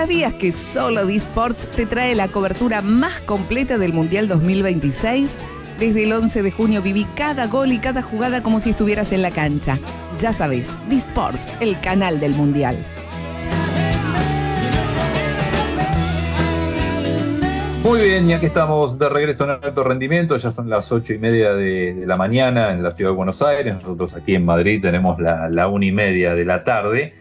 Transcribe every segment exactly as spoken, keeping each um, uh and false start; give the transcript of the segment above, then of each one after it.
¿Sabías que solo Disports te trae la cobertura más completa del Mundial dos mil veintiséis? Desde el once de junio viví cada gol y cada jugada como si estuvieras en la cancha. Ya sabes, Disports, el canal del Mundial. Muy bien, ya que estamos de regreso en alto rendimiento, ya son las ocho y media de, de la mañana en la ciudad de Buenos Aires. Nosotros aquí en Madrid tenemos la, la una y media de la tarde.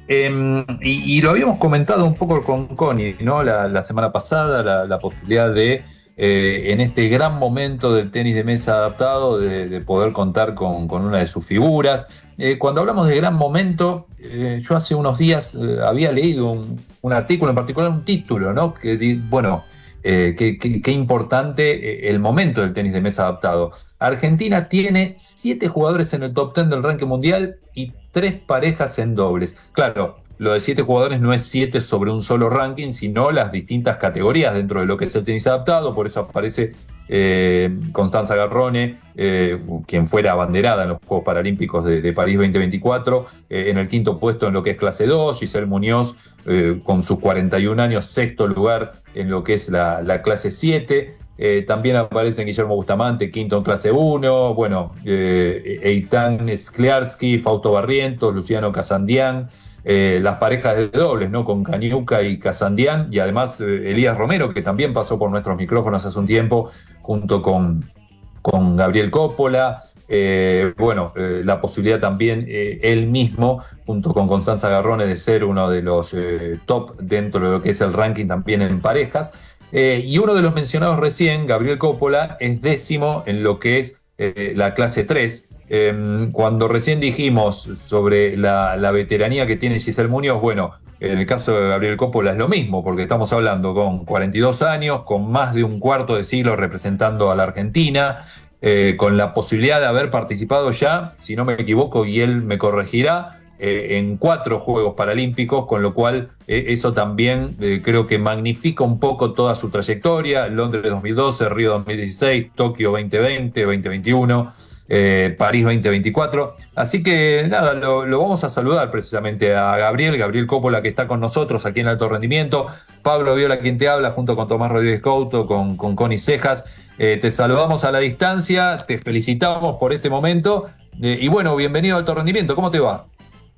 Eh, y, y lo habíamos comentado un poco con Connie, ¿no? La, la semana pasada, la, la posibilidad de, eh, en este gran momento del tenis de mesa adaptado, de, de poder contar con, con una de sus figuras. Eh, cuando hablamos de gran momento, eh, yo hace unos días eh, había leído un, un artículo, en particular un título, ¿no? Que, bueno... Eh, qué, qué, qué importante el momento del tenis de mesa adaptado. Argentina tiene siete jugadores en el top diez del ranking mundial y tres parejas en dobles. Claro, lo de siete jugadores no es siete sobre un solo ranking, sino las distintas categorías dentro de lo que es el tenis adaptado. Por eso aparece eh, Constanza Garrone, eh, quien fuera abanderada en los Juegos Paralímpicos de, de París veinte veinticuatro, eh, en el quinto puesto en lo que es clase dos, Giselle Muñoz eh, con sus cuarenta y un años, sexto lugar en lo que es la, la clase siete. Eh, también aparecen Guillermo Bustamante, quinto en clase uno, bueno, eh, Eitan Skliarsky, Fausto Barrientos, Luciano Casandián, eh, las parejas de dobles, ¿no? Con Cañuca y Casandián, y además eh, Elías Romero, que también pasó por nuestros micrófonos hace un tiempo, junto con, con Gabriel Coppola. Eh, bueno, eh, la posibilidad también eh, él mismo, junto con Constanza Garrone, de ser uno de los eh, top dentro de lo que es el ranking también en parejas. Eh, y uno de los mencionados recién, Gabriel Coppola, es décimo en lo que es eh, la clase tres. Eh, cuando recién dijimos sobre la, la veteranía que tiene Giselle Muñoz, bueno, en el caso de Gabriel Coppola es lo mismo, porque estamos hablando con cuarenta y dos años, con más de un cuarto de siglo representando a la Argentina, eh, con la posibilidad de haber participado ya, si no me equivoco, y él me corregirá, Eh, en cuatro Juegos Paralímpicos, con lo cual eh, eso también eh, creo que magnifica un poco toda su trayectoria. Londres dos mil doce, Río dos mil dieciséis, Tokio veinte veinte, veinte veintiuno, eh, París veinte veinticuatro. Así que nada, lo, lo vamos a saludar precisamente a Gabriel, Gabriel Coppola, que está con nosotros aquí en Alto Rendimiento. Pablo Viola, quien te habla, junto con Tomás Rodríguez Couto, con, con Connie Cejas. Eh, te saludamos a la distancia, te felicitamos por este momento eh, y bueno, bienvenido a Alto Rendimiento. ¿Cómo te va?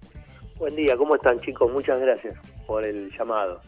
Buen día, ¿cómo están, chicos? Muchas gracias por el llamado.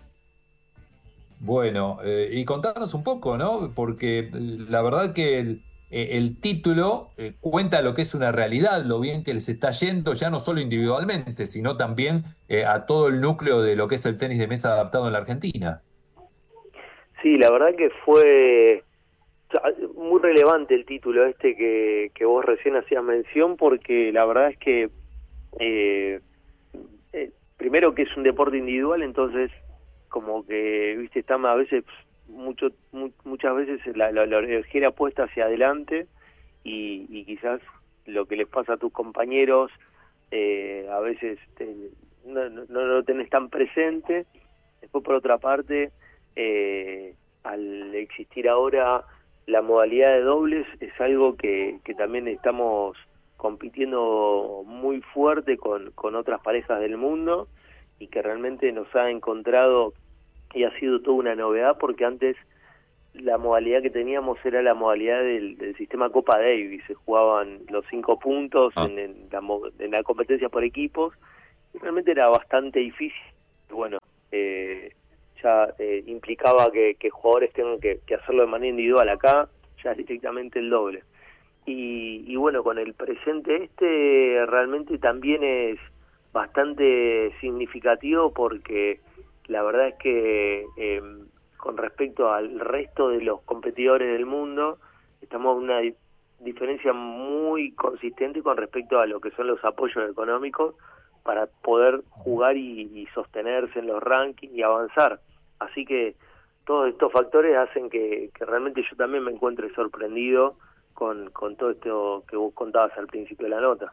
Bueno, eh, y contanos un poco, ¿no? Porque la verdad que el, el título eh, cuenta lo que es una realidad, lo bien que les está yendo, ya no solo individualmente, sino también eh, a todo el núcleo de lo que es el tenis de mesa adaptado en la Argentina. Sí, la verdad que fue muy relevante el título este que, que vos recién hacías mención, porque la verdad es que... Eh, Eh, primero que es un deporte individual, entonces como que, viste, está a veces, mucho mu, muchas veces la, la, la energía puesta hacia adelante y, y quizás lo que les pasa a tus compañeros eh, a veces te, no, no, no lo tenés tan presente. Después, por otra parte, eh, al existir ahora la modalidad de dobles, es algo que, que también estamos compitiendo muy fuerte con, con otras parejas del mundo y que realmente nos ha encontrado y ha sido toda una novedad, porque antes la modalidad que teníamos era la modalidad del, del sistema Copa Davis, se jugaban los cinco puntos ah. en, en, la, en la competencia por equipos y realmente era bastante difícil. Bueno, eh, ya eh, implicaba que, que jugadores tengan que, que hacerlo de manera individual. Acá ya es directamente el doble. Y, y bueno, con el presente este realmente también es bastante significativo, porque la verdad es que eh, con respecto al resto de los competidores del mundo estamos en una di- diferencia muy consistente con respecto a lo que son los apoyos económicos para poder jugar y, y sostenerse en los rankings y avanzar. Así que todos estos factores hacen que, que realmente yo también me encuentre sorprendido Con, con todo esto que vos contabas al principio de la nota.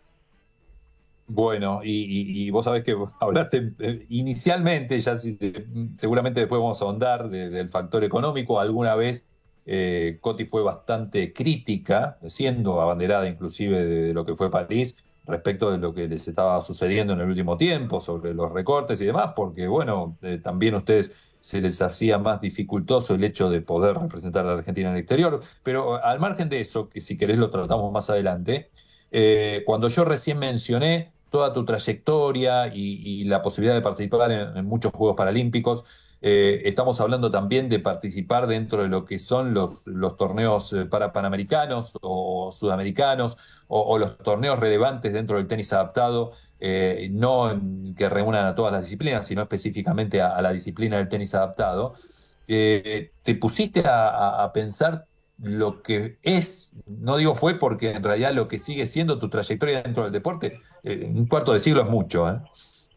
Bueno, y, y, y vos sabés que hablaste eh, inicialmente, ya si te, seguramente después vamos a ahondar de, del factor económico. Alguna vez eh, Coti fue bastante crítica, siendo abanderada inclusive de, de lo que fue París, respecto de lo que les estaba sucediendo en el último tiempo, sobre los recortes y demás, porque bueno, eh, también a ustedes se les hacía más dificultoso el hecho de poder representar a la Argentina en el exterior, pero al margen de eso, que si querés lo tratamos más adelante, eh, cuando yo recién mencioné toda tu trayectoria y, y la posibilidad de participar en, en muchos Juegos Paralímpicos, Eh, estamos hablando también de participar dentro de lo que son los, los torneos eh, para panamericanos o sudamericanos o, o los torneos relevantes dentro del tenis adaptado, eh, no en, que reúnan a todas las disciplinas, sino específicamente a, a la disciplina del tenis adaptado. Eh, ¿te pusiste a, a, a pensar lo que es, no digo fue porque en realidad lo que sigue siendo tu trayectoria dentro del deporte? Eh, un cuarto de siglo es mucho, ¿eh?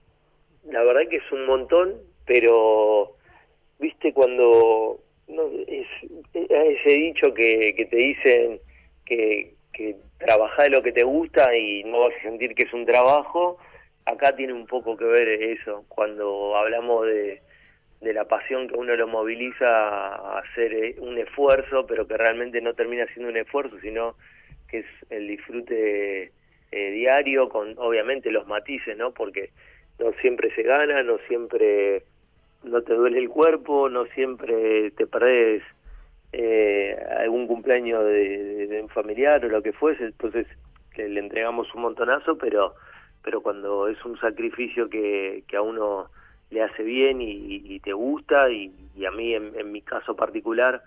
La verdad que es un montón, pero viste cuando no, es, ese dicho que, que te dicen que, que trabajá de lo que te gusta y no vas a sentir que es un trabajo, acá tiene un poco que ver eso, cuando hablamos de, de la pasión que uno lo moviliza a hacer un esfuerzo, pero que realmente no termina siendo un esfuerzo, sino que es el disfrute eh, diario, con obviamente los matices, ¿no? Porque no siempre se gana, no siempre no te duele el cuerpo, no siempre te perdés eh, algún cumpleaños de, de un familiar o lo que fuese, entonces que le entregamos un montonazo, pero pero cuando es un sacrificio que, que a uno le hace bien y, y te gusta, y, y a mí en, en mi caso particular,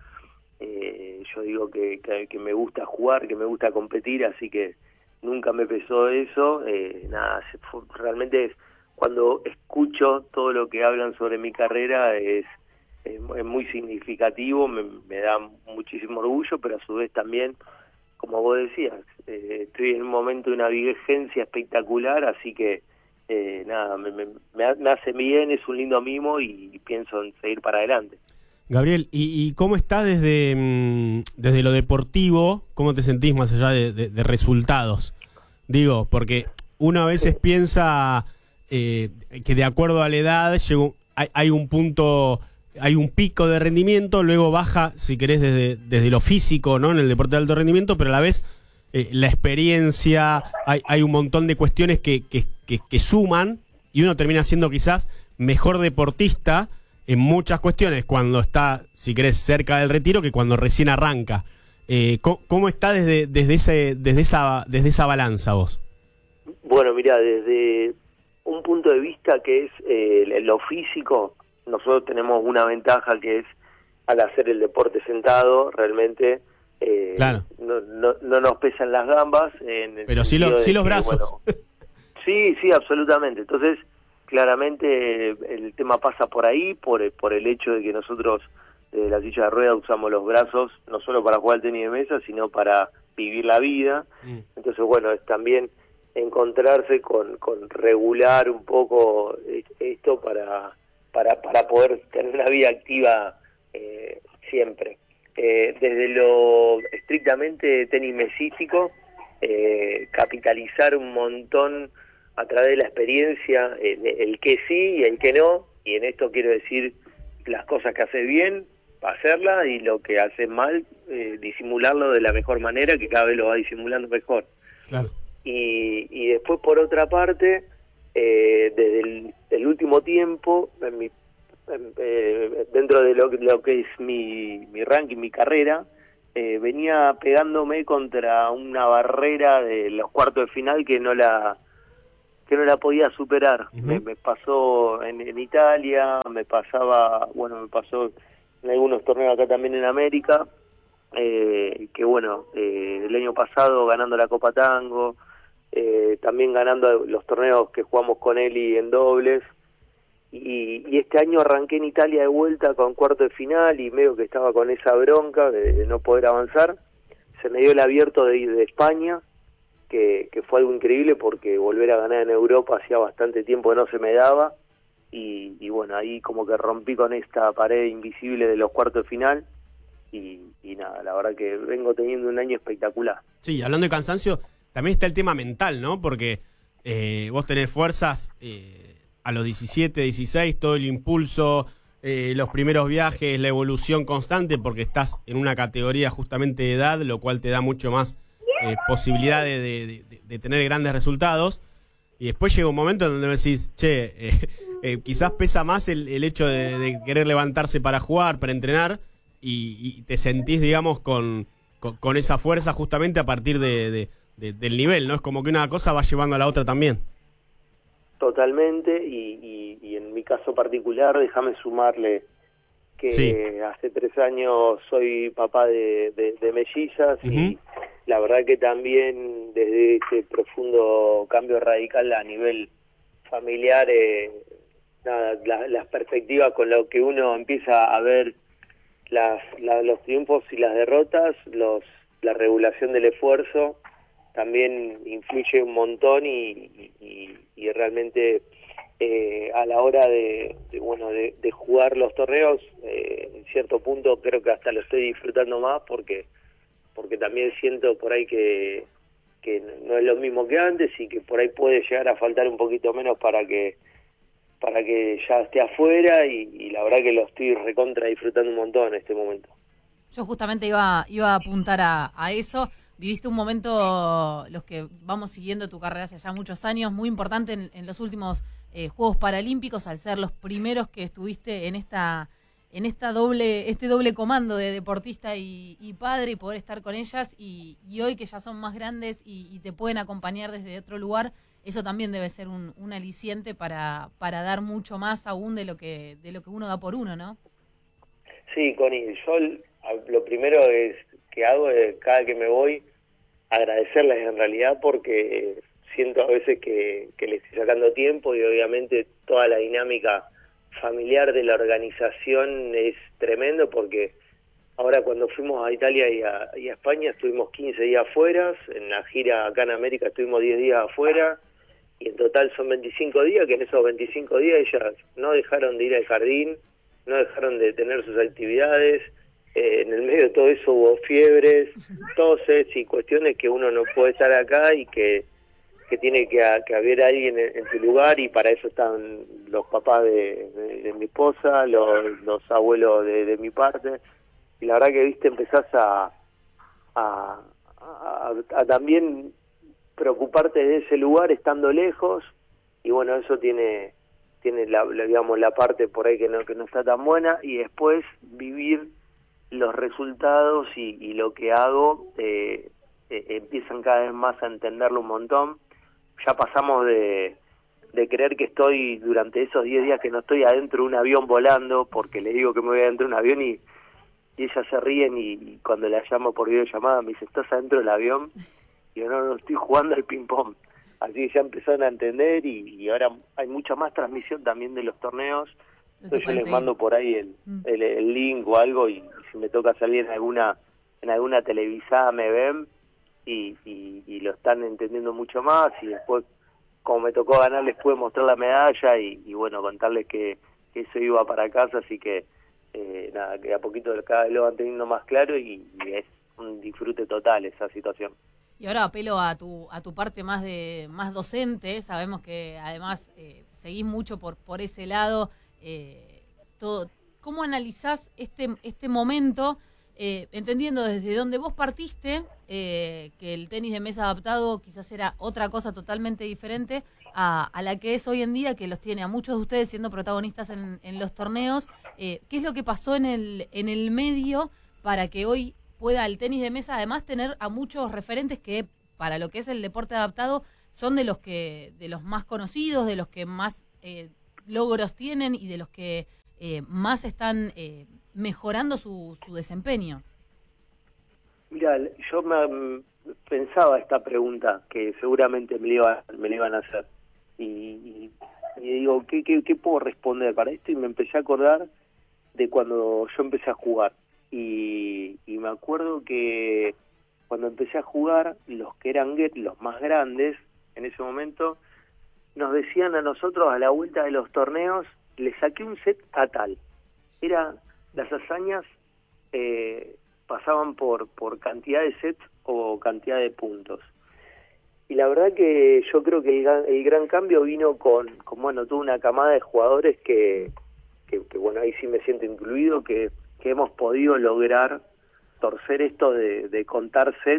eh, yo digo que, que, que me gusta jugar, que me gusta competir, así que nunca me pesó eso, eh, nada, fue, realmente es, cuando escucho todo lo que hablan sobre mi carrera es, es, es muy significativo, me, me da muchísimo orgullo, pero a su vez también, como vos decías, eh, estoy en un momento de una vigencia espectacular, así que eh, nada, me, me, me hace bien, es un lindo mimo y pienso en seguir para adelante. Gabriel, ¿y, y cómo estás desde, mmm, desde lo deportivo? ¿Cómo te sentís más allá de, de, de resultados? Digo, porque uno a veces sí. piensa eh, que de acuerdo a la edad llegó, hay, hay un punto, hay un pico de rendimiento, luego baja, si querés, desde, desde lo físico, ¿no? En el deporte de alto rendimiento, pero a la vez eh, la experiencia, hay, hay un montón de cuestiones que, que, que, que suman y uno termina siendo quizás mejor deportista en muchas cuestiones cuando está, si querés, cerca del retiro que cuando recién arranca. Eh, ¿cómo, ¿Cómo está desde, desde, ese, desde, esa, desde esa balanza vos? Bueno, mirá, desde un punto de vista que es eh, lo físico, nosotros tenemos una ventaja que es al hacer el deporte sentado, realmente eh, claro. no, no, no nos pesan las gambas. En el Pero sí, lo, sí los que, brazos. Bueno, sí, sí, absolutamente. Entonces, claramente el tema pasa por ahí, por, por el hecho de que nosotros de la silla de ruedas usamos los brazos no solo para jugar al tenis de mesa, sino para vivir la vida. Mm. Entonces, bueno, es también encontrarse con, con regular un poco esto para, para, para poder tener una vida activa eh, siempre. Eh, desde lo estrictamente tenis mesístico, eh, capitalizar un montón a través de la experiencia, el, el que sí y el que no, y en esto quiero decir las cosas que haces bien, hacerlas, y lo que haces mal, eh, disimularlo de la mejor manera, que cada vez lo va disimulando mejor. Claro. Y, y después, por otra parte, eh, desde el, el último tiempo, en mi, en, eh, dentro de lo, lo que es mi, mi ranking, mi carrera, eh, venía pegándome contra una barrera de los cuartos de final que no la que no la podía superar. Uh-huh. me, me pasó en, en Italia, me pasaba, bueno, me pasó en algunos torneos acá también en América, eh, que bueno, eh, el año pasado ganando la Copa Tango, eh, también ganando los torneos que jugamos con Eli en dobles, y, y este año arranqué en Italia de vuelta con cuarto de final y medio que estaba con esa bronca de, de no poder avanzar. Se me dio el abierto de, de España, que, que fue algo increíble porque volver a ganar en Europa hacía bastante tiempo que no se me daba, y, y bueno, ahí como que rompí con esta pared invisible de los cuartos de final, y, y nada, la verdad que vengo teniendo un año espectacular. Sí, hablando de cansancio, también está el tema mental, ¿no? Porque eh, vos tenés fuerzas eh, a los diecisiete, dieciséis, todo el impulso, eh, los primeros viajes, la evolución constante, porque estás en una categoría justamente de edad, lo cual te da mucho más eh, posibilidad de, de, de, de tener grandes resultados. Y después llega un momento en donde decís, che, eh, eh, quizás pesa más el, el hecho de, de querer levantarse para jugar, para entrenar, y, y te sentís, digamos, con, con, con esa fuerza justamente a partir de, de, de, del nivel, ¿no? Es como que una cosa va llevando a la otra también. Totalmente, y, y, y en mi caso particular, déjame sumarle que sí. hace tres años soy papá de, de, de mellizas, uh-huh. y la verdad que también desde ese profundo cambio radical a nivel familiar, eh, nada, la, las perspectivas con lo que uno empieza a ver las, la, los triunfos y las derrotas, los la regulación del esfuerzo, también influye un montón y, y, y realmente eh, a la hora de, de bueno de, de jugar los torneos, eh, en cierto punto creo que hasta lo estoy disfrutando más porque porque también siento por ahí que, que no es lo mismo que antes y que por ahí puede llegar a faltar un poquito menos para que para que ya esté afuera y, y la verdad que lo estoy recontra disfrutando un montón en este momento. Yo justamente iba, iba a apuntar a, a eso. Viviste un momento, los que vamos siguiendo tu carrera hace ya muchos años, muy importante en, en los últimos eh, Juegos Paralímpicos, al ser los primeros que estuviste en esta en esta doble este doble comando de deportista y, y padre, y poder estar con ellas, y, y hoy que ya son más grandes y, y te pueden acompañar desde otro lugar, eso también debe ser un, un aliciente para, para dar mucho más aún de lo que de lo que uno da por uno, ¿no? Sí, Connie, yo lo primero es que hago es, cada que me voy, agradecerles en realidad, porque siento a veces que, que les estoy sacando tiempo, y obviamente toda la dinámica familiar de la organización es tremendo, porque ahora cuando fuimos a Italia y a, y a España estuvimos quince días afuera, en la gira acá en América estuvimos diez días afuera, y en total son veinticinco días, que en esos veinticinco días ellas no dejaron de ir al jardín, no dejaron de tener sus actividades. Eh, en el medio de todo eso hubo fiebres, toses y cuestiones que uno no puede estar acá y que, que tiene que, que haber alguien en, en su lugar, y para eso están los papás de, de, de mi esposa, los, los abuelos de, de mi parte, y la verdad que, viste, empezás a, a, a, a también preocuparte de ese lugar estando lejos, y bueno, eso tiene tiene la, la digamos la parte por ahí que no que no está tan buena, y después vivir los resultados y, y lo que hago, eh, eh, empiezan cada vez más a entenderlo un montón. Ya pasamos de, de creer que estoy durante esos diez días que no estoy adentro de un avión volando, porque le digo que me voy adentro de un avión y, y ellas se ríen, y, y cuando la llamo por videollamada me dice, ¿estás adentro del avión? Y yo, no, no, estoy jugando al ping-pong. Así que ya empezaron a entender, y, y ahora hay mucha más transmisión también de los torneos. Entonces yo les mando por ahí el, el, el link o algo, y, y si me toca salir en alguna en alguna televisada me ven y, y, y lo están entendiendo mucho más, y después, como me tocó ganar, les pude mostrar la medalla y, y bueno, contarles que, que eso iba para casa, así que eh, nada, que a poquito cada vez lo van teniendo más claro, y, y es un disfrute total esa situación. Y ahora apelo a tu a tu parte más de más docente. Sabemos que además eh, seguís mucho por por ese lado. Eh, todo, ¿cómo analizás este este momento, eh, entendiendo desde donde vos partiste, eh, que el tenis de mesa adaptado quizás era otra cosa totalmente diferente a, a la que es hoy en día, que los tiene a muchos de ustedes siendo protagonistas en, en los torneos? Eh, ¿Qué es lo que pasó en el en el medio para que hoy pueda el tenis de mesa además tener a muchos referentes que para lo que es el deporte adaptado son de los que de los más conocidos, de los que más eh, logros tienen y de los que eh, más están eh, mejorando su, su desempeño? Mira, yo me, pensaba esta pregunta que seguramente me la iba, me la iban a hacer, y, y, y digo, ¿qué, qué, ¿qué puedo responder para esto? Y me empecé a acordar de cuando yo empecé a jugar, y, y me acuerdo que cuando empecé a jugar, los que eran los más grandes en ese momento nos decían a nosotros a la vuelta de los torneos, le saqué un set a tal. Era, las hazañas eh, pasaban por por cantidad de sets o cantidad de puntos. Y la verdad que yo creo que el, el gran cambio vino con, con, bueno, toda una camada de jugadores que, que, que, bueno, ahí sí me siento incluido, que, que hemos podido lograr torcer esto de, de contar sets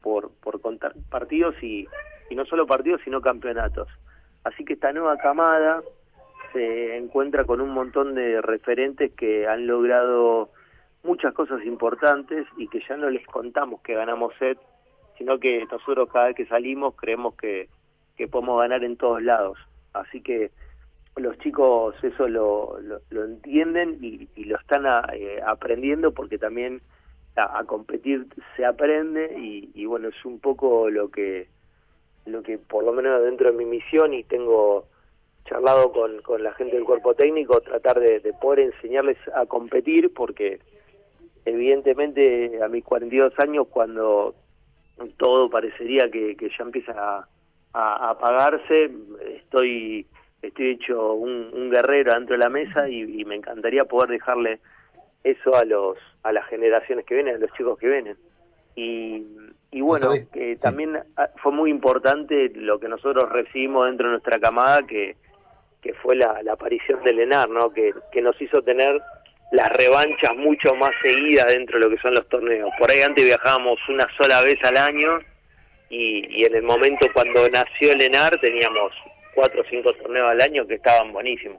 por, por contar partidos y, y no solo partidos, sino campeonatos. Así que esta nueva camada se encuentra con un montón de referentes que han logrado muchas cosas importantes y que ya no les contamos que ganamos set, sino que nosotros cada vez que salimos creemos que, que podemos ganar en todos lados. Así que los chicos eso lo, lo, lo entienden y, y lo están a, eh, aprendiendo, porque también a, a competir se aprende y, y bueno, es un poco lo que lo que por lo menos dentro de mi misión, y tengo charlado con, con la gente del cuerpo técnico, tratar de, de poder enseñarles a competir, porque evidentemente a mis cuarenta y dos años, cuando todo parecería que, que ya empieza a, a, a apagarse, estoy estoy hecho un, un guerrero dentro de la mesa y, y me encantaría poder dejarle eso a los a las generaciones que vienen, a los chicos que vienen. Y, y bueno, que sí. También fue muy importante lo que nosotros recibimos dentro de nuestra camada, que, que fue la, la aparición de Lenar, ¿no? Que, que nos hizo tener las revanchas mucho más seguidas dentro de lo que son los torneos. Por ahí antes viajábamos una sola vez al año y, y en el momento cuando nació Lenar teníamos cuatro o cinco torneos al año que estaban buenísimos.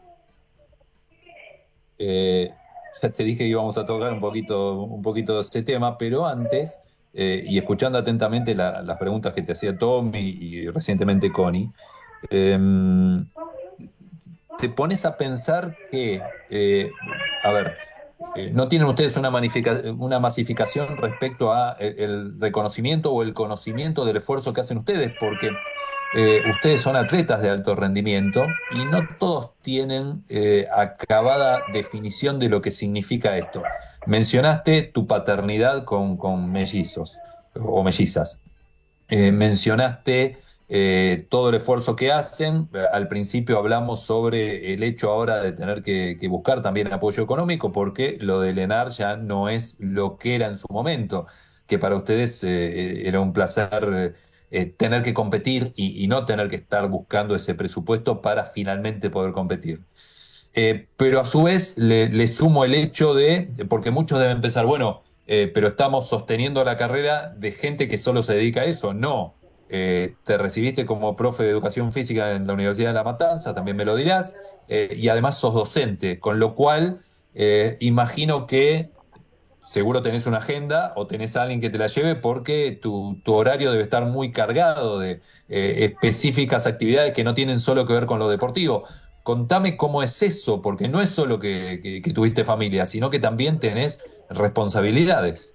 Eh, ya te dije que íbamos a tocar un poquito, un poquito de este tema, pero antes, eh, y escuchando atentamente la, las preguntas que te hacía Tom y, y recientemente Connie, eh, te pones a pensar que, eh, a ver, eh, no tienen ustedes una, una masificación respecto a el, el reconocimiento o el conocimiento del esfuerzo que hacen ustedes, porque eh, ustedes son atletas de alto rendimiento y no todos tienen eh, acabada definición de lo que significa esto. Mencionaste tu paternidad con, con mellizos o mellizas. Eh, mencionaste eh, todo el esfuerzo que hacen. Al principio hablamos sobre el hecho ahora de tener que, que buscar también apoyo económico, porque lo de Lenar ya no es lo que era en su momento, que para ustedes eh, era un placer eh, tener que competir y, y no tener que estar buscando ese presupuesto para finalmente poder competir. Eh, pero a su vez le, le sumo el hecho de, porque muchos deben pensar, bueno, eh, pero estamos sosteniendo la carrera de gente que solo se dedica a eso. No, eh, te recibiste como profe de educación física en la Universidad de La Matanza, también me lo dirás, eh, y además sos docente, con lo cual eh, imagino que seguro tenés una agenda o tenés a alguien que te la lleve, porque tu, tu horario debe estar muy cargado de eh, específicas actividades que no tienen solo que ver con lo deportivo. Contame cómo es eso, porque no es solo que, que, que tuviste familia, sino que también tenés responsabilidades.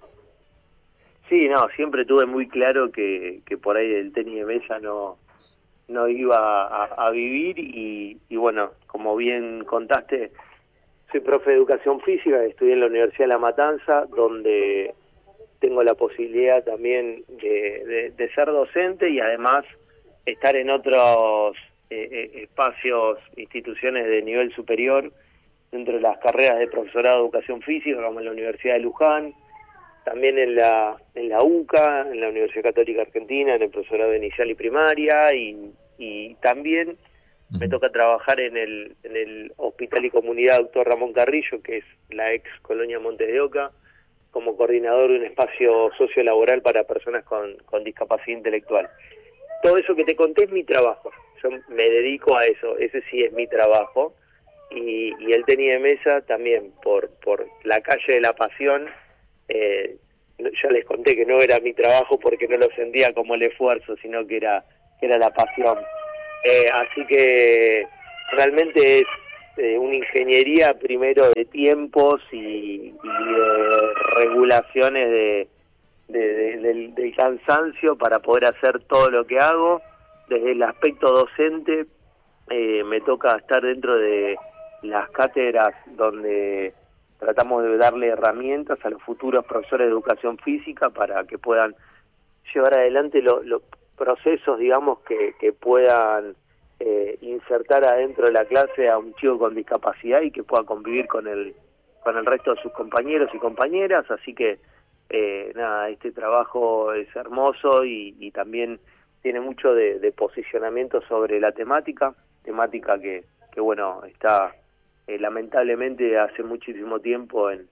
Sí, no, siempre tuve muy claro que, que por ahí el tenis de mesa no, no iba a, a vivir y, y bueno, como bien contaste, soy profe de educación física, estudié en la Universidad de La Matanza, donde tengo la posibilidad también de, de, de ser docente y además estar en otros eh, espacios, instituciones de nivel superior, dentro de las carreras de profesorado de educación física, como en la Universidad de Luján, también en la en la U C A, en la Universidad Católica Argentina, en el profesorado inicial y primaria, y, y también me toca trabajar en el en el Hospital y Comunidad Doctor Ramón Carrillo, que es la ex colonia Montes de Oca, como coordinador de un espacio sociolaboral para personas con, con discapacidad intelectual. Todo eso que te conté es mi trabajo, yo me dedico a eso, ese sí es mi trabajo, y, y el tenis de mesa también, por, por la calle de la pasión. Eh, ya les conté que no era mi trabajo porque no lo sentía como el esfuerzo, sino que era, que era la pasión. Eh, así que realmente es eh, una ingeniería primero de tiempos y, y de regulaciones de, de, de, del, del cansancio para poder hacer todo lo que hago. Desde el aspecto docente eh, me toca estar dentro de las cátedras donde tratamos de darle herramientas a los futuros profesores de educación física para que puedan llevar adelante los lo procesos, digamos, que, que puedan eh, insertar adentro de la clase a un chico con discapacidad y que pueda convivir con el con el resto de sus compañeros y compañeras. Así que, eh, nada, este trabajo es hermoso y, y también tiene mucho de, de posicionamiento sobre la temática, temática que, que bueno, está... Eh, lamentablemente hace muchísimo tiempo en,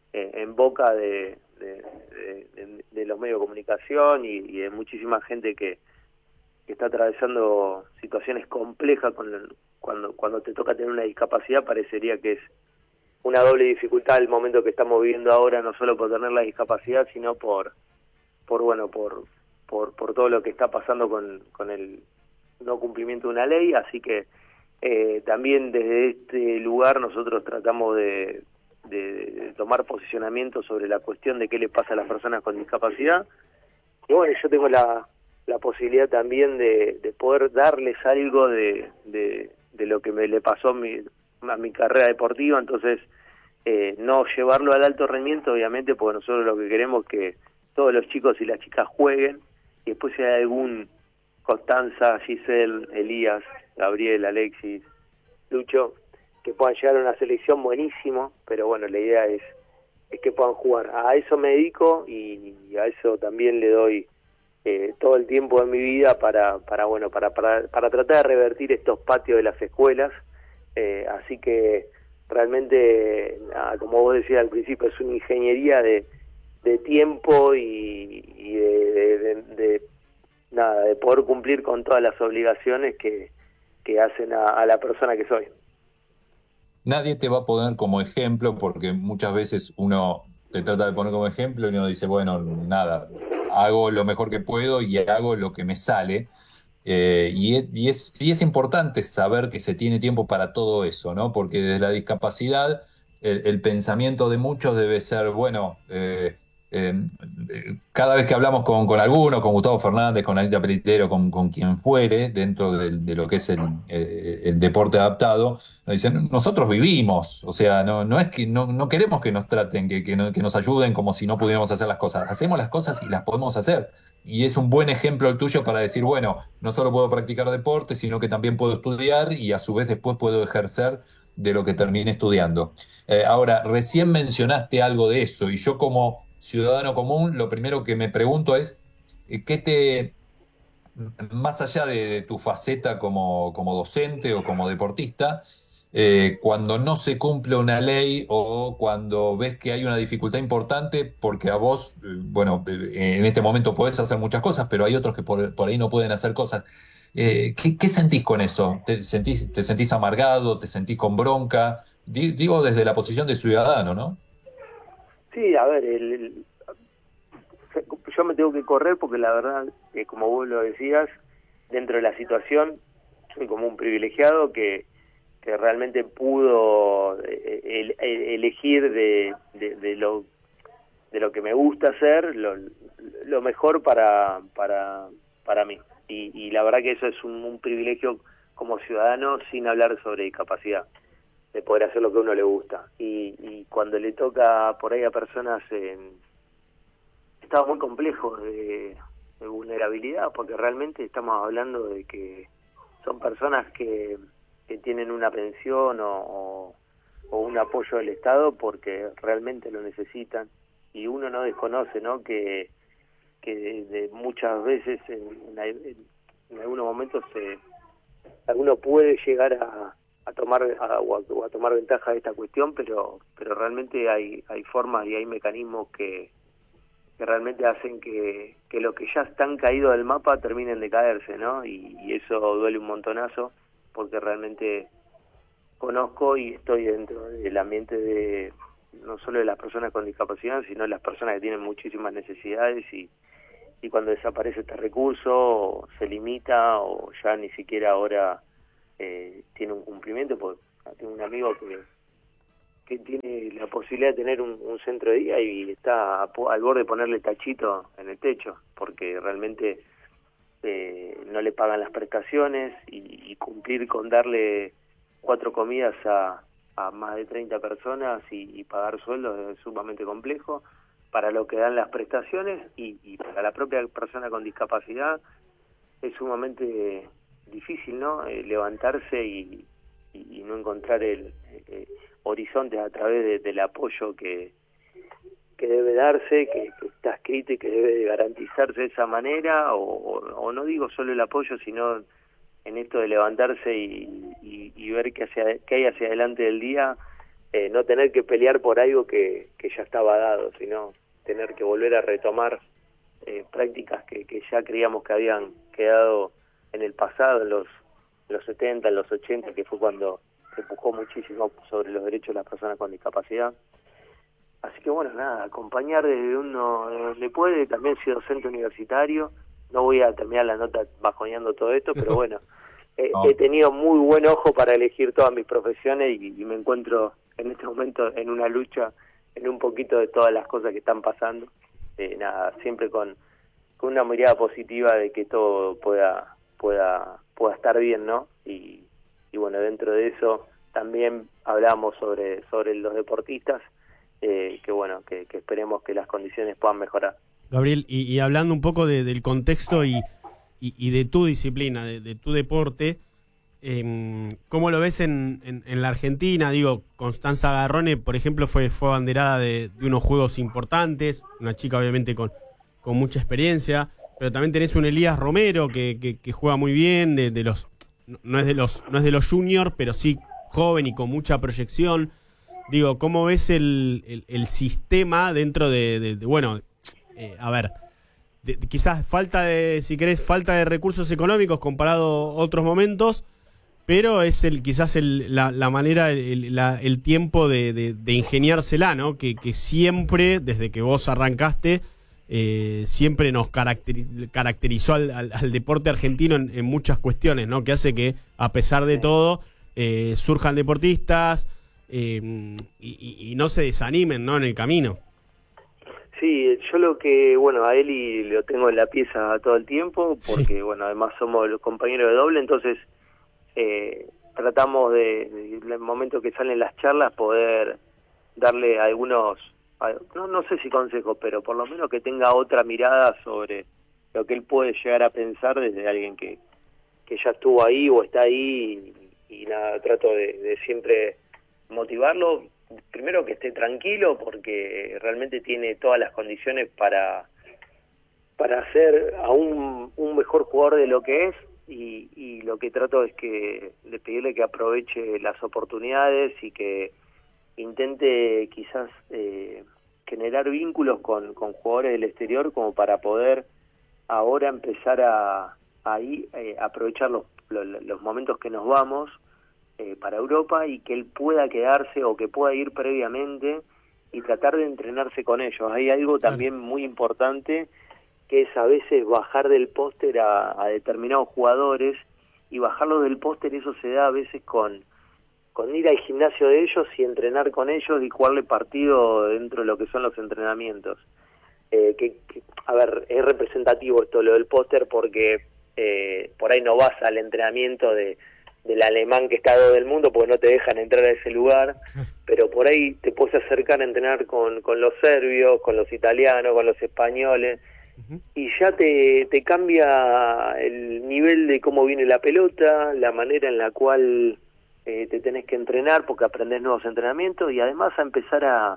eh, en boca de, de, de, de los medios de comunicación y, y de muchísima gente que, que está atravesando situaciones complejas con el, cuando cuando te toca tener una discapacidad. Parecería que es una doble dificultad el momento que estamos viviendo ahora, no solo por tener la discapacidad, sino por por bueno por por por todo lo que está pasando con con el no cumplimiento de una ley. Así que eh, también desde este lugar nosotros tratamos de, de, de tomar posicionamiento sobre la cuestión de qué le pasa a las personas con discapacidad. Y bueno, yo tengo la la posibilidad también de, de poder darles algo de, de, de lo que me le pasó a mi, a mi carrera deportiva. Entonces eh, no llevarlo al alto rendimiento, obviamente, porque nosotros lo que queremos es que todos los chicos y las chicas jueguen, y después si hay algún Constanza, Giselle, Elías, Gabriel, Alexis, Lucho, que puedan llegar a una selección, buenísimo, pero bueno, la idea es, es que puedan jugar. A eso me dedico y, y a eso también le doy Eh, todo el tiempo de mi vida para para bueno para para, para tratar de revertir estos patios de las escuelas. Eh, así que realmente, nada, como vos decías al principio, es una ingeniería de, de tiempo y, y de, de, de, de nada de poder cumplir con todas las obligaciones que, que hacen a, a la persona que soy. Nadie te va a poner como ejemplo, porque muchas veces uno te trata de poner como ejemplo y uno dice, bueno, nada, hago lo mejor que puedo y hago lo que me sale. Eh, y, es, y, es, y es importante saber que se tiene tiempo para todo eso, ¿no? Porque desde la discapacidad el, el pensamiento de muchos debe ser, bueno, eh, eh, cada vez que hablamos con, con alguno, con Gustavo Fernández, con Anita Pelitero, con, con quien fuere, dentro de, de lo que es el, eh, el deporte adaptado, nos dicen, nosotros vivimos, o sea, no, no es que no, no queremos que nos traten, que, que, no, que nos ayuden como si no pudiéramos hacer las cosas. Hacemos las cosas y las podemos hacer. Y es un buen ejemplo el tuyo para decir, bueno, no solo puedo practicar deporte, sino que también puedo estudiar y a su vez después puedo ejercer de lo que termine estudiando. Eh, ahora, recién mencionaste algo de eso y yo como ciudadano común, lo primero que me pregunto es, eh, ¿qué te, más allá de, de tu faceta como, como docente o como deportista, eh, cuando no se cumple una ley o cuando ves que hay una dificultad importante, porque a vos, eh, bueno, eh, en este momento podés hacer muchas cosas, pero hay otros que por, por ahí no pueden hacer cosas. Eh, ¿qué, ¿Qué sentís con eso? ¿Te sentís, te sentís amargado? ¿Te sentís con bronca? Di- Digo desde la posición de ciudadano, ¿no? Sí, a ver, el, el, yo me tengo que correr porque la verdad, eh, como vos lo decías, dentro de la situación soy como un privilegiado que que realmente pudo el, el, elegir de, de, de lo de lo que me gusta hacer lo, lo mejor para para para mí, y, y la verdad que eso es un, un privilegio como ciudadano, sin hablar sobre discapacidad, de poder hacer lo que a uno le gusta. Y, y cuando le toca por ahí a personas en estado muy complejo de, de vulnerabilidad, porque realmente estamos hablando de que son personas que que tienen una pensión o, o, o un apoyo del Estado porque realmente lo necesitan, y uno no desconoce, ¿no?, que, que de, de muchas veces en, en, en algunos momentos se, alguno puede llegar a, a tomar a, o, a, o a tomar ventaja de esta cuestión, pero pero realmente hay hay formas y hay mecanismos que, que realmente hacen que, que los que ya están caídos del mapa terminen de caerse, ¿no? Y, y eso duele un montonazo, porque realmente conozco y estoy dentro del ambiente de no solo de las personas con discapacidad, sino de las personas que tienen muchísimas necesidades, y, y cuando desaparece este recurso se limita o ya ni siquiera ahora eh, tiene un cumplimiento. Porque tengo un amigo que que tiene la posibilidad de tener un, un centro de día y está a, al borde de ponerle tachito en el techo, porque realmente Eh, no le pagan las prestaciones, y, y cumplir con darle cuatro comidas a, a más de treinta personas y, y pagar sueldos es sumamente complejo para lo que dan las prestaciones, y, y para la propia persona con discapacidad es sumamente difícil, ¿no? Eh, levantarse y, y, y no encontrar el eh, horizonte a través de, del apoyo que que debe darse, que, que está escrito y que debe de garantizarse de esa manera, o, o, o no digo solo el apoyo, sino en esto de levantarse y, y, y ver qué, hacia, qué hay hacia adelante del día, eh, no tener que pelear por algo que, que ya estaba dado, sino tener que volver a retomar eh, prácticas que, que ya creíamos que habían quedado en el pasado, en los, en los setenta, en los ochenta, que fue cuando se empujó muchísimo sobre los derechos de las personas con discapacidad. Así que bueno, nada, acompañar desde uno de donde puede. También soy docente universitario, no voy a terminar la nota bajoneando todo esto, pero bueno, eh, no. he tenido muy buen ojo para elegir todas mis profesiones y, y me encuentro en este momento en una lucha en un poquito de todas las cosas que están pasando. Eh, nada, siempre con, con una mirada positiva de que todo pueda pueda pueda estar bien, ¿no? Y, y bueno, dentro de eso también hablamos sobre sobre los deportistas, eh, que bueno, que, que esperemos que las condiciones puedan mejorar. Gabriel, y, y hablando un poco de, del contexto y, y, y de tu disciplina, de, de tu deporte, eh, ¿cómo lo ves en, en, en la Argentina? Digo, Constanza Garrone, por ejemplo, fue, fue abanderada de, de unos juegos importantes, una chica obviamente con, con mucha experiencia, pero también tenés un Elías Romero que, que, que juega muy bien, de, de los no es de los no es de los juniors, pero sí joven y con mucha proyección. Digo, ¿cómo ves el, el, el sistema dentro de, de, de bueno, eh, a ver, de, de, quizás falta de, si querés, falta de recursos económicos comparado a otros momentos, pero es el quizás el, la, la manera, el, la, el tiempo de, de, de ingeniársela, ¿no? Que, que siempre, desde que vos arrancaste, eh, siempre nos caracteri caracterizó al, al, al deporte argentino en, en muchas cuestiones, ¿no? Que hace que, a pesar de todo, eh, surjan deportistas eh, y, y, y no se desanimen, ¿no? En el camino. Sí, yo lo que, bueno, a Eli lo tengo en la pieza todo el tiempo, porque, sí. bueno, además somos los compañeros de doble, entonces eh, tratamos de, de, en el momento que salen las charlas, poder darle algunos, no, no sé si consejos, pero por lo menos que tenga otra mirada sobre lo que él puede llegar a pensar desde alguien que, que ya estuvo ahí o está ahí, y, y nada, trato de, de siempre motivarlo. Primero que esté tranquilo, porque realmente tiene todas las condiciones para para ser aún un mejor jugador de lo que es, y, y lo que trato es que de pedirle que aproveche las oportunidades y que intente quizás eh, generar vínculos con, con jugadores del exterior, como para poder ahora empezar a ahí eh, aprovechar los, los, los momentos que nos vamos Eh, para Europa, y que él pueda quedarse o que pueda ir previamente y tratar de entrenarse con ellos. Hay algo también muy importante, que es a veces bajar del póster a, a determinados jugadores, y bajarlos del póster, eso se da a veces con, con ir al gimnasio de ellos y entrenar con ellos y jugarle partido dentro de lo que son los entrenamientos. Eh, que, que, a ver, es representativo esto, lo del póster, porque eh, por ahí no vas al entrenamiento de del alemán que está a dos del mundo, porque no te dejan entrar a ese lugar, pero por ahí te puedes acercar a entrenar con, con los serbios, con los italianos, con los españoles, uh-huh. y ya te, te cambia el nivel de cómo viene la pelota, la manera en la cual eh, te tenés que entrenar, porque aprendés nuevos entrenamientos, y además a empezar a,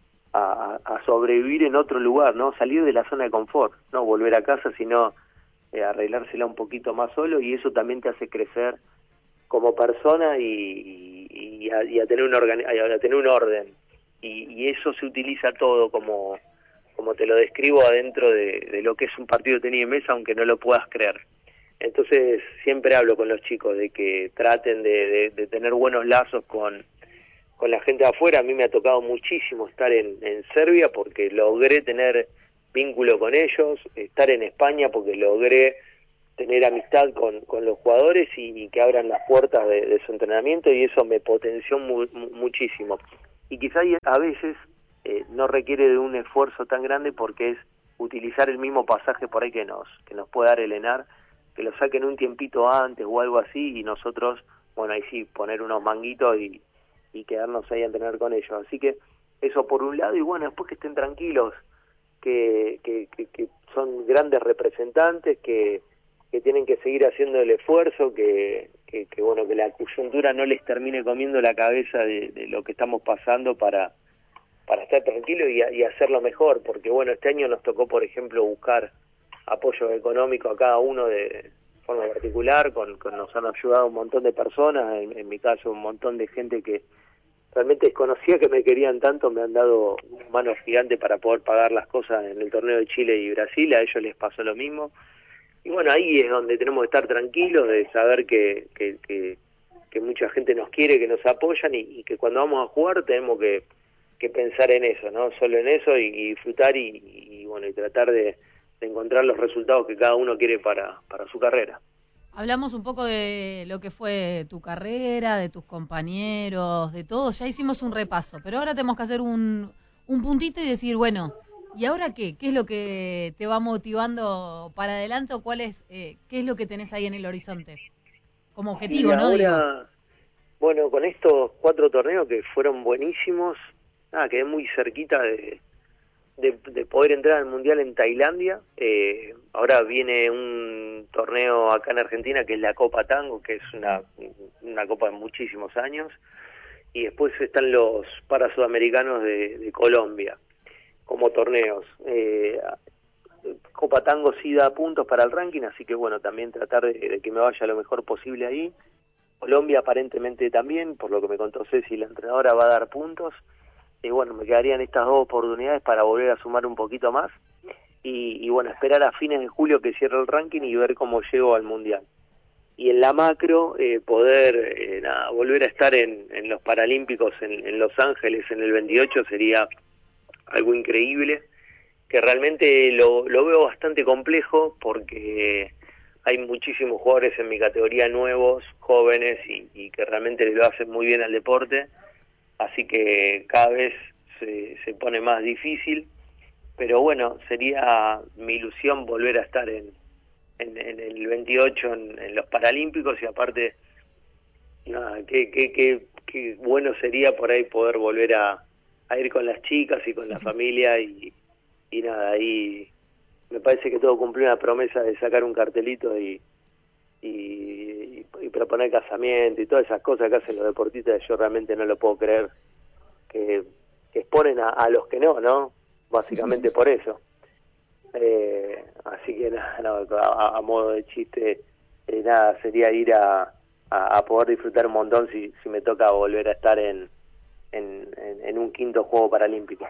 a, a sobrevivir en otro lugar, ¿no? Salir de la zona de confort, no volver a casa, sino eh, arreglársela un poquito más solo, y eso también te hace crecer como persona y, y, a, y a tener un organi a tener un orden, y, y eso se utiliza todo como como te lo describo adentro de, de lo que es un partido de tenis de mesa, aunque no lo puedas creer. Entonces siempre hablo con los chicos de que traten de, de, de tener buenos lazos con con la gente de afuera. A mí me ha tocado muchísimo estar en, en Serbia, porque logré tener vínculo con ellos, estar en España porque logré tener amistad con, con los jugadores y, y que abran las puertas de, de su entrenamiento, y eso me potenció mu, mu, muchísimo. Y quizá a veces eh, no requiere de un esfuerzo tan grande, porque es utilizar el mismo pasaje por ahí que nos que nos puede dar el ENAR, que lo saquen un tiempito antes o algo así, y nosotros, bueno, ahí sí, poner unos manguitos y, y quedarnos ahí a entrenar con ellos. Así que eso por un lado, y bueno, después que estén tranquilos, que, que, que, que son grandes representantes, que que tienen que seguir haciendo el esfuerzo, que, que, que bueno, que la coyuntura no les termine comiendo la cabeza de, de lo que estamos pasando, para para estar tranquilos y, y hacerlo mejor, porque bueno, este año nos tocó, por ejemplo, buscar apoyo económico a cada uno de forma particular, con, con nos han ayudado un montón de personas, en, en mi caso un montón de gente que, realmente desconocía que me querían tanto, me han dado una mano gigante para poder pagar las cosas en el torneo de Chile y Brasil, a ellos les pasó lo mismo. Y bueno, ahí es donde tenemos que estar tranquilos, de saber que, que, que, que mucha gente nos quiere, que nos apoyan y, y que cuando vamos a jugar tenemos que, que pensar en eso, ¿no? Solo en eso y, y disfrutar y, y bueno, y tratar de, de encontrar los resultados que cada uno quiere para, para su carrera. Hablamos un poco de lo que fue tu carrera, de tus compañeros, de todo. Ya hicimos un repaso, pero ahora tenemos que hacer un, un puntito y decir, bueno, ¿y ahora qué? ¿Qué es lo que te va motivando para adelante o cuál es, eh, qué es lo que tenés ahí en el horizonte? Como objetivo, y ¿no? Ahora, Digo. bueno, con estos cuatro torneos que fueron buenísimos, nada, quedé muy cerquita de, de, de poder entrar al Mundial en Tailandia. Eh, ahora viene un torneo acá en Argentina que es la Copa Tango, que es una, una copa de muchísimos años. Y después están los Parasudamericanos de, de Colombia como torneos. Eh, Copa Tango sí da puntos para el ranking, así que bueno, también tratar de, de que me vaya lo mejor posible ahí. Colombia aparentemente también, por lo que me contó Ceci, la entrenadora va a dar puntos. Y bueno, me quedarían estas dos oportunidades para volver a sumar un poquito más. Y, y bueno, esperar a fines de julio que cierre el ranking y ver cómo llego al Mundial. Y en la macro, eh, poder eh, nada, volver a estar en, en los Paralímpicos en, en Los Ángeles en el veintiocho sería algo increíble, que realmente lo, lo veo bastante complejo porque hay muchísimos jugadores en mi categoría nuevos, jóvenes y, y que realmente lo hacen muy bien al deporte, así que cada vez se, se pone más difícil, pero bueno, sería mi ilusión volver a estar en, en, en el veintiocho en, en los Paralímpicos y aparte, nada, qué, qué, qué, qué bueno sería por ahí poder volver a, a ir con las chicas y con la familia y, y nada, ahí me parece que todo cumplió una promesa de sacar un cartelito y, y, y proponer casamiento y todas esas cosas que hacen los deportistas. Yo realmente no lo puedo creer, que, que exponen a, a los que no, ¿no? Básicamente por eso. Eh, así que nada, no, a, a modo de chiste, eh, nada, sería ir a, a, a poder disfrutar un montón si, si me toca volver a estar en, en, en, en un quinto Juego Paralímpico.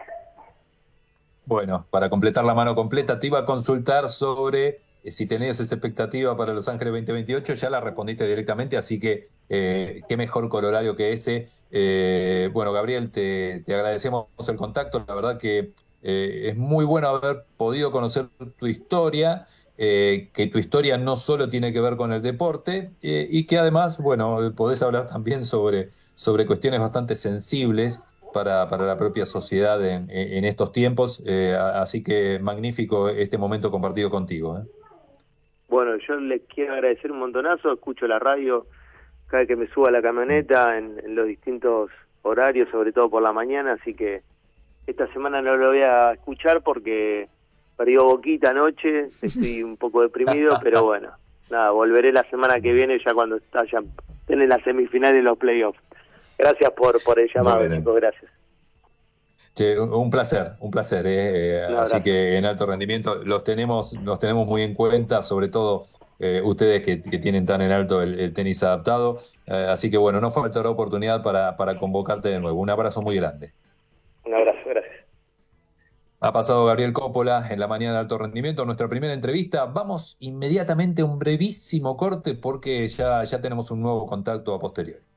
Bueno, para completar la mano completa, te iba a consultar sobre eh, si tenías esa expectativa para Los Ángeles veinte veintiocho, ya la respondiste directamente, así que eh, qué mejor corolario que ese. Eh, bueno, Gabriel, te, te agradecemos el contacto, la verdad que eh, es muy bueno haber podido conocer tu historia, eh, que tu historia no solo tiene que ver con el deporte eh, y que además, bueno, podés hablar también sobre, sobre cuestiones bastante sensibles para, para la propia sociedad en, en estos tiempos, eh, así que magnífico este momento compartido contigo. ¿eh? Bueno, yo les quiero agradecer un montonazo, escucho la radio cada vez que me subo a la camioneta en, en los distintos horarios, sobre todo por la mañana, así que esta semana no lo voy a escuchar porque perdió Boquita anoche, estoy un poco deprimido, pero bueno, nada, volveré la semana que viene ya cuando hayan tienen las semifinales y los playoffs. Gracias por, por el llamado, chicos, gracias. Che, un placer, un placer, eh. No, así gracias. que en alto rendimiento los tenemos, los tenemos muy en cuenta, sobre todo eh, ustedes que, que tienen tan en alto el, el tenis adaptado, eh, así que bueno, no falta la oportunidad para, para convocarte de nuevo. Un abrazo muy grande. Un abrazo, gracias. Ha pasado Gabriel Coppola en la mañana de alto rendimiento, nuestra primera entrevista. Vamos inmediatamente a un brevísimo corte porque ya, ya tenemos un nuevo contacto a posteriori.